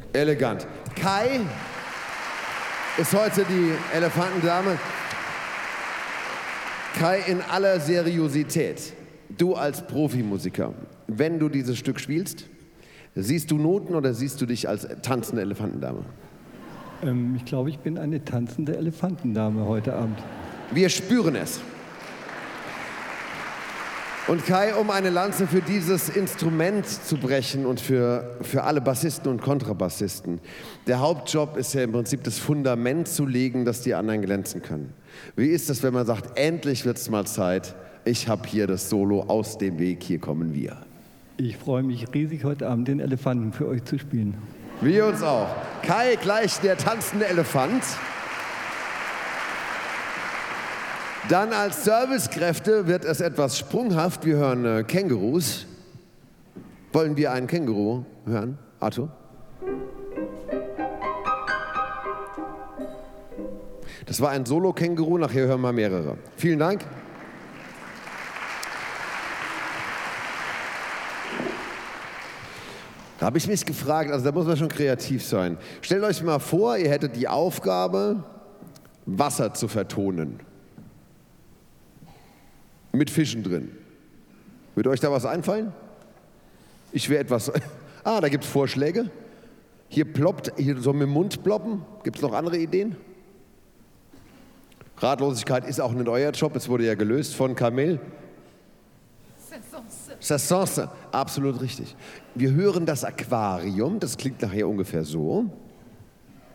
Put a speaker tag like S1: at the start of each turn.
S1: Elegant. Kai ist heute die Elefantendame. Kai, in aller Seriosität, du als Profimusiker, wenn du dieses Stück spielst, siehst du Noten oder siehst du dich als tanzende Elefantendame?
S2: Ich glaube, ich bin eine tanzende Elefantendame heute Abend.
S1: Wir spüren es. Und Kai, um eine Lanze für dieses Instrument zu brechen und für alle Bassisten und Kontrabassisten, der Hauptjob ist ja im Prinzip das Fundament zu legen, dass die anderen glänzen können. Wie ist es, wenn man sagt, endlich wird es mal Zeit, ich habe hier das Solo, aus dem Weg, hier kommen wir.
S2: Ich freue mich riesig, heute Abend den Elefanten für euch zu spielen.
S1: Wir uns auch. Kai gleich der tanzende Elefant. Dann als Servicekräfte wird es etwas sprunghaft. Wir hören Kängurus. Wollen wir einen Känguru hören, Arthur? Das war ein Solo-Känguru, nachher hören wir mehrere. Vielen Dank. Da habe ich mich gefragt, also da muss man schon kreativ sein. Stellt euch mal vor, ihr hättet die Aufgabe, Wasser zu vertonen. Mit Fischen drin. Würde euch da was einfallen? Ich wäre etwas... Ah, da gibt es Vorschläge. Hier ploppt, hier so mit dem Mund ploppen. Gibt es noch andere Ideen? Ratlosigkeit ist auch nicht euer Job. Es wurde ja gelöst von Kamel. Sassance, absolut richtig. Wir hören das Aquarium. Das klingt nachher ungefähr so.